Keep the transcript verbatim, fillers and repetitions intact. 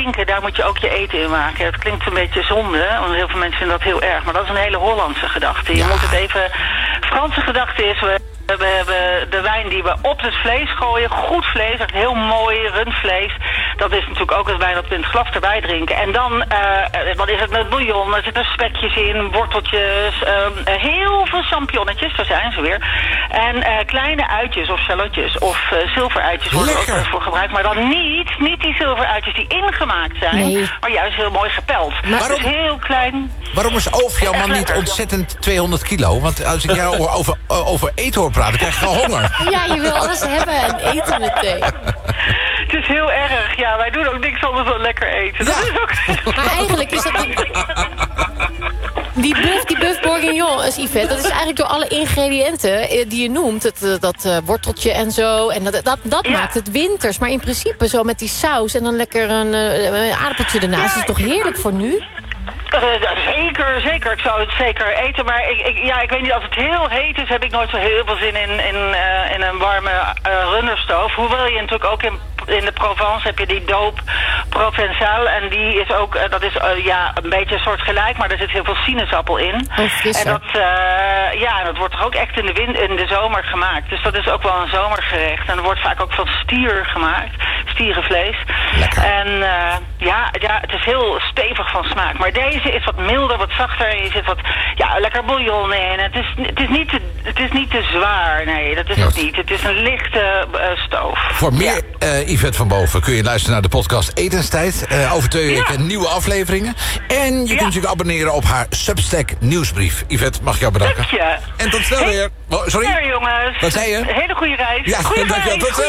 drinken, daar moet je ook je eten in maken. Het klinkt een beetje zonde, want heel veel mensen vinden dat heel erg. Maar dat is een hele Hollandse gedachte. Je Ja. moet het even... Franse gedachte is... We, we hebben de wijn die we op het vlees gooien. Goed vlees, echt heel mooi rundvlees. Dat is natuurlijk ook het wijn dat we in het glas erbij drinken. En dan, uh, wat is het met bouillon? Er zitten spekjes in, worteltjes, uh, heel veel champignonnetjes, daar zijn ze weer. En uh, kleine uitjes of shallotjes of uh, zilveruitjes worden Lekker. ook voor gebruikt. Maar dan niet, niet die zilveruitjes die ingemaakt zijn, Nee. maar juist heel mooi gepeld. Maar- Dus heel klein. Waarom is Oof jouw man Echt niet lekker. ontzettend tweehonderd kilo? Want als ik jou over, over, over eten hoor praten, krijg je gewoon honger. Ja, je wil alles hebben en eten meteen. Het is heel erg, ja. Wij doen ook niks anders dan lekker eten. Dat Ja. is ook... Maar eigenlijk is dat... Die buff, die buff bourguignon, is Yvette, dat is eigenlijk door alle ingrediënten eh, die je noemt. Het, eh, dat uh, worteltje en zo. En dat, dat, dat Ja. maakt het winters. Maar in principe zo met die saus en dan lekker een, uh, een aardappeltje ernaast. Ja. Dat is toch heerlijk voor nu? Uh, zeker, zeker. Ik zou het zeker eten. Maar ik, ik, ja, ik weet niet, als het heel heet is, heb ik nooit zo heel veel zin in, in, uh, in een warme uh, runderstoof. Hoewel je natuurlijk ook in, in de Provence heb je die doop Provençal. En die is ook, uh, dat is uh, ja, een beetje een soort gelijk, maar er zit heel veel sinaasappel in. Oh, frisser. En dat, uh, ja, en dat wordt toch ook echt in de, wind, in de zomer gemaakt. Dus dat is ook wel een zomergerecht. En er wordt vaak ook van stier gemaakt. Stierenvlees. Lekker. En uh, ja, ja, het is heel stevig van smaak. Maar deze is wat milder, wat zachter. En je zit wat, ja, lekker bouillon in. Het is, het is, niet, te, het is niet te zwaar. Nee, dat is Ja. het niet. Het is een lichte uh, stoof. Voor meer uh, Yvette van Boven kun je luisteren naar de podcast Etenstijd. Uh, over twee weken Ja. nieuwe afleveringen. En je Ja. kunt je abonneren op haar Substack nieuwsbrief. Yvette, mag ik jou bedanken. Dank je. En tot snel Hey. weer. Oh, sorry? Ja, jongens. Wat zei je? Hele goede reis. Ja, Goeie dank je wel. reis. Tot snel.